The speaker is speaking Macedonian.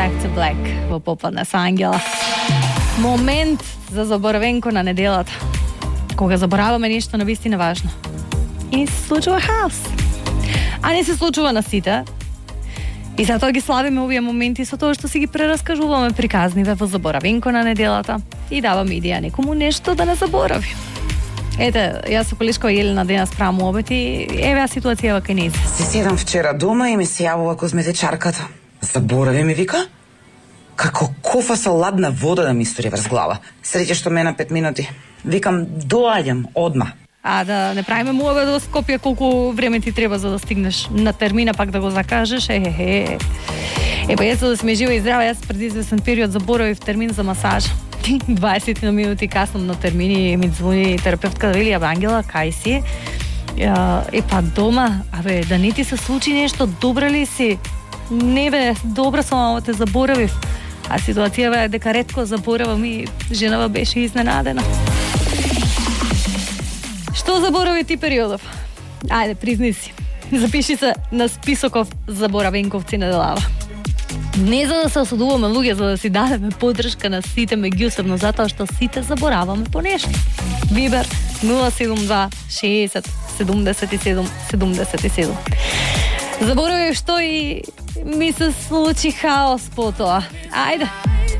Back to Black во Попадне со Ангела. Момент за заборавенко на неделата. Кога забораваме нешто навистина важно. И не се случува хаос. А не се случува на сите. И затоа ги славиме овие моменти со тоа што си ги прераскажуваме приказниве во заборавенко на неделата и даваме идеја некому нешто да не заборави. Ете, јас со колешкава Елена денес правам обед и еве ситуација кај нејзе. Си седам вчера дома и ми се јавува козметичарката. Заборави ми вика. Како кофа со ладна вода да ми истори врз глава. Среќа што ме на 5 минути. Викам, доаѓам одма. А да не правиме му обед до Скопје колку време ти треба за да стигнеш на термина пак да го закажеш. Епа јас да сме жива и здрава, јас пред известен период заборавив термин за масажа. 20 на минути каснам на термини и ми звони терапевтка да вели, Ангела, кај си? Епа дома, да не ти се случи нешто, добра ли си? Не бе, добра сум, ама те заборавив. А ситуацијава е дека ретко заборавам и женава беше изненадена. Што заборави ти периодов? Ајде, призни си. Запиши се на списоков заборавенковци на делава. Не за да се осудуваме луѓе, за да си дадеме поддршка на сите меѓусебно, затоа што сите забораваме по нешто. Вибер 072 60 77 77. Заборавив што и ми се случи хаос по тоа. Ајде.